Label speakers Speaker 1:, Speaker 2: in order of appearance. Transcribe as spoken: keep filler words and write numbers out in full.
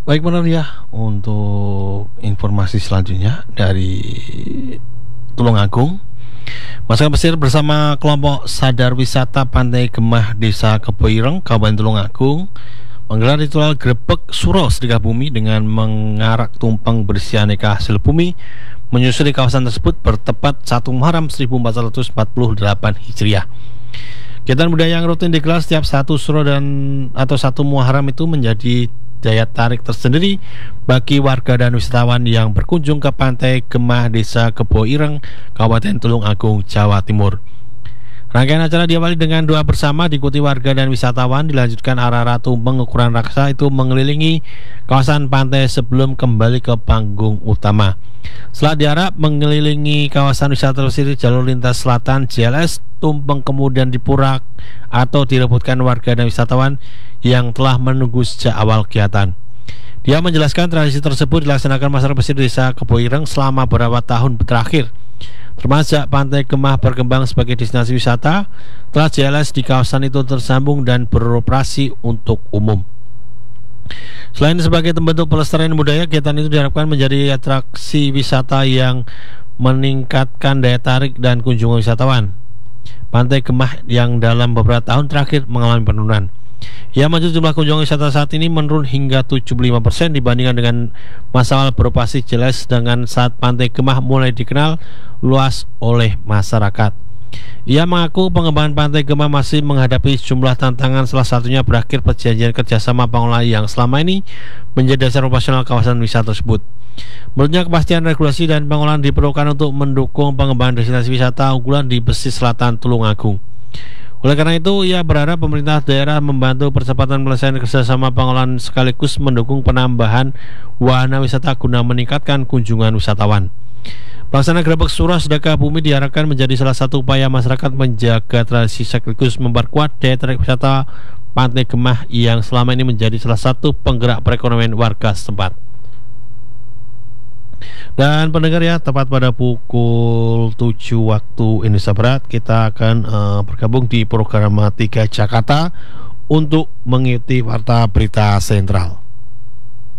Speaker 1: Baik benar ya, untuk informasi selanjutnya dari Tulungagung. Masyarakat pesisir bersama kelompok sadar wisata Pantai Gemah Desa Keboireng, Kabupaten Tulungagung menggelar ritual grebek suro sedekah bumi dengan mengarak tumpeng berisi aneka hasil bumi menyusuri kawasan tersebut bertepat satu Muharram seribu empat ratus empat puluh delapan Hijriah. Kegiatan budaya yang rutin digelar setiap satu suro dan atau satu Muharram itu menjadi daya tarik tersendiri bagi warga dan wisatawan yang berkunjung ke Pantai Gemah Desa Keboireng, Kabupaten Tulungagung, Jawa Timur. Rangkaian acara diawali dengan doa bersama diikuti warga dan wisatawan, dilanjutkan arah-arah tumpeng ukuran raksa itu mengelilingi kawasan pantai sebelum kembali ke panggung utama. Setelah diarap mengelilingi kawasan wisata pesisir jalur lintas selatan J L S, tumpeng kemudian dipurak atau direbutkan warga dan wisatawan yang telah menunggu sejak awal kegiatan. Dia menjelaskan tradisi tersebut dilaksanakan masyarakat pesisir Desa Keboireng selama beberapa tahun terakhir. Termasuk Pantai Gemah berkembang sebagai destinasi wisata, telah J L S di kawasan itu tersambung dan beroperasi untuk umum. Selain sebagai bentuk pelestarian budaya, kegiatan itu diharapkan menjadi atraksi wisata yang meningkatkan daya tarik dan kunjungan wisatawan. Pantai Gemah yang dalam beberapa tahun terakhir mengalami penurunan. Ya, maju jumlah kunjungan wisata saat ini menurun hingga tujuh puluh lima persen dibandingkan dengan masa awal beroperasi J L S, dengan saat Pantai Gemah mulai dikenal luas oleh masyarakat. Ia mengaku pengembangan Pantai Gemah masih menghadapi sejumlah tantangan, salah satunya berakhir perjanjian kerjasama pengelola yang selama ini menjadi dasar operasional kawasan wisata tersebut. Menurutnya, kepastian regulasi dan pengelolaan diperlukan untuk mendukung pengembangan destinasi wisata unggulan di pesisir selatan Tulungagung. Oleh karena itu, ia berharap pemerintah daerah membantu percepatan penyelesaian kerjasama pengelolaan sekaligus mendukung penambahan wahana wisata guna meningkatkan kunjungan wisatawan. Pelaksanaan grebek suro sedekah bumi diharapkan menjadi salah satu upaya masyarakat menjaga tradisi sekaligus memperkuat daya tarik wisata Pantai Gemah yang selama ini menjadi salah satu penggerak perekonomian warga setempat. Dan pendengar ya, tepat pada pukul tujuh waktu Indonesia Barat kita akan uh, bergabung di program tiga Jakarta untuk mengikuti warta berita sentral.